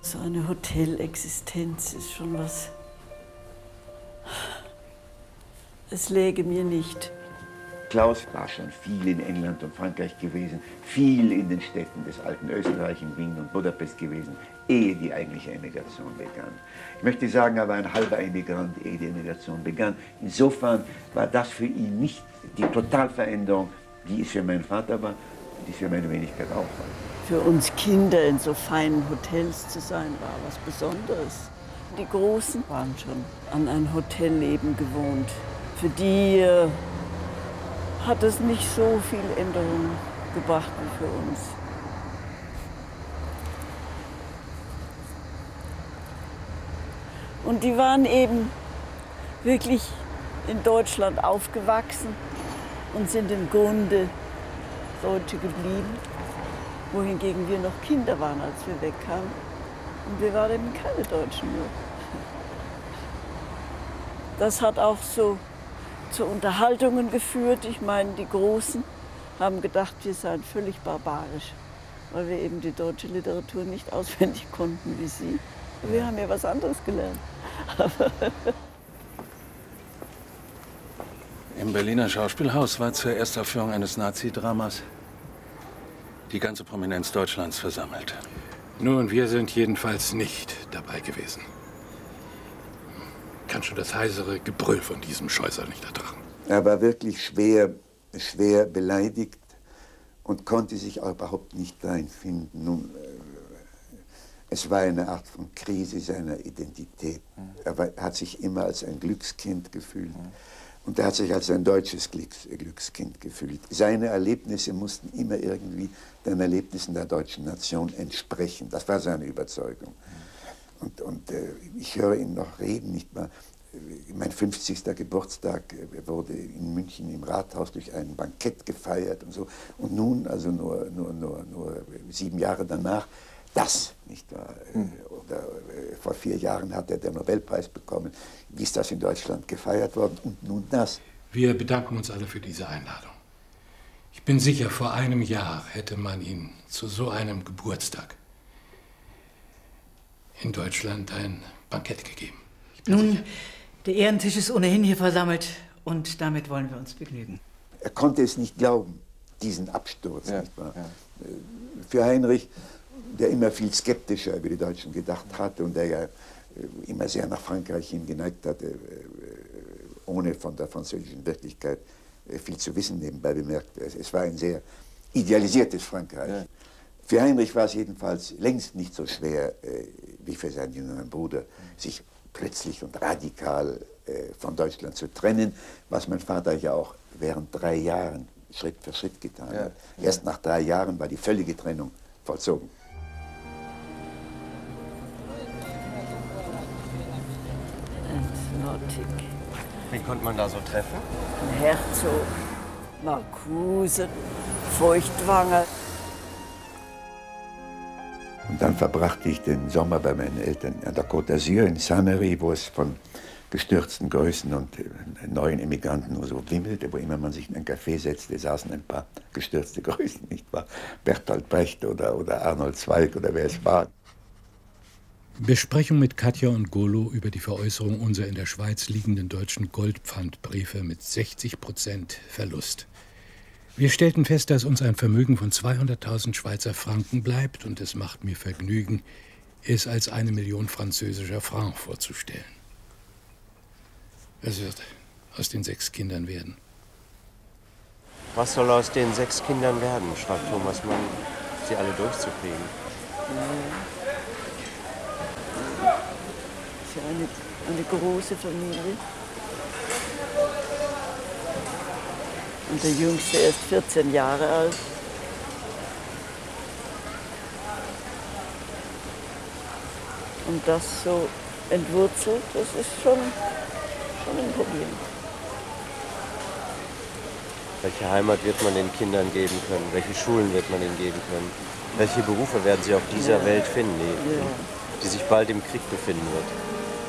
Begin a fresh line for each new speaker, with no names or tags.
So eine Hotelexistenz ist schon was. Es läge mir nicht.
Klaus war schon viel in England und Frankreich gewesen, viel in den Städten des alten Österreich, in Wien und Budapest gewesen, ehe die eigentliche Emigration begann. Ich möchte sagen, er war ein halber Emigrant, ehe die Emigration begann. Insofern war das für ihn nicht die Totalveränderung, die es für meinen Vater war, die es für meine Wenigkeit auch war.
Für uns Kinder in so feinen Hotels zu sein, war was Besonderes. Die Großen waren schon an ein Hotelleben gewohnt. Für die hat es nicht so viel Änderung gebracht wie für uns. Und die waren eben wirklich in Deutschland aufgewachsen und sind im Grunde Deutsche geblieben, wohingegen wir noch Kinder waren, als wir wegkamen. Und wir waren eben keine Deutschen mehr. Das hat auch so zu Unterhaltungen geführt. Ich meine, die Großen haben gedacht, wir seien völlig barbarisch, weil wir eben die deutsche Literatur nicht auswendig konnten wie sie. Wir haben ja was anderes gelernt.
Im Berliner Schauspielhaus war zur Erstaufführung eines Nazi-Dramas die ganze Prominenz Deutschlands versammelt.
Nun, wir sind jedenfalls nicht dabei gewesen. Kann schon das heisere Gebrüll von diesem Scheusal nicht ertragen.
Er war wirklich schwer beleidigt und konnte sich auch überhaupt nicht reinfinden. Nun, es war eine Art von Krise seiner Identität. Er hat sich immer als ein Glückskind gefühlt. Und er hat sich als ein deutsches Glückskind gefühlt. Seine Erlebnisse mussten immer irgendwie den Erlebnissen der deutschen Nation entsprechen. Das war seine Überzeugung. Und ich höre ihn noch reden, nicht mal. Mein 50. Geburtstag wurde in München im Rathaus durch ein Bankett gefeiert und so. Und nun, also nur 7 Jahre danach, das, nicht wahr? Oder vor 4 Jahren hat er den Nobelpreis bekommen. Wie ist das in Deutschland gefeiert worden? Und nun das.
Wir bedanken uns alle für diese Einladung. Ich bin sicher, vor einem Jahr hätte man ihn zu so einem Geburtstag in Deutschland ein Bankett gegeben.
Nun, der Ehrentisch ist ohnehin hier versammelt und damit wollen wir uns begnügen.
Er konnte es nicht glauben, diesen Absturz. Ja, nicht wahr? Ja. Für Heinrich, der immer viel skeptischer über die Deutschen gedacht hatte und der ja immer sehr nach Frankreich hin geneigt hatte, ohne von der französischen Wirklichkeit viel zu wissen, nebenbei bemerkt. Es war ein sehr idealisiertes Frankreich. Ja. Für Heinrich war es jedenfalls längst nicht so schwer wie für seinen jüngeren Bruder, sich plötzlich und radikal von Deutschland zu trennen, was mein Vater ja auch während 3 Jahren Schritt für Schritt getan hat. Erst nach 3 Jahren war die völlige Trennung vollzogen.
Wen konnte man da so treffen?
Herzog, Marcuse, Feuchtwanger.
Und dann verbrachte ich den Sommer bei meinen Eltern an der Côte d'Azur in Saint-Méry, wo es von gestürzten Größen und neuen Emigranten nur so wimmelte. Wo immer man sich in ein Café setzte, saßen ein paar gestürzte Größen, nicht wahr? Bertolt Brecht oder Arnold Zweig oder wer es war.
Besprechung mit Katja und Golo über die Veräußerung unserer in der Schweiz liegenden deutschen Goldpfandbriefe mit 60% Verlust. Wir stellten fest, dass uns ein Vermögen von 200.000 Schweizer Franken bleibt und es macht mir Vergnügen, es als 1 Million französischer Franc vorzustellen. Was wird aus den 6 Kindern werden?
Was soll aus den 6 Kindern werden, fragt Thomas Mann, sie alle durchzukriegen?
Das ist ja eine große Familie. Und der Jüngste ist 14 Jahre alt. Und das so entwurzelt, das ist schon ein Problem.
Welche Heimat wird man den Kindern geben können? Welche Schulen wird man ihnen geben können? Welche Berufe werden sie auf dieser Welt finden, die sich bald im Krieg befinden wird?